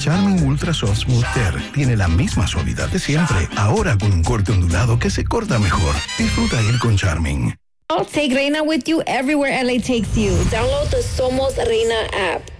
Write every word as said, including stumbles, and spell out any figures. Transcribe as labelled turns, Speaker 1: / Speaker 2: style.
Speaker 1: Charmin Ultra Soft Smooth Tear tiene la misma suavidad de siempre, ahora con un corte ondulado que se corta mejor. Disfruta ir con Charmin.
Speaker 2: Take Reina with you everywhere L A takes you. Download the Somos Reina app.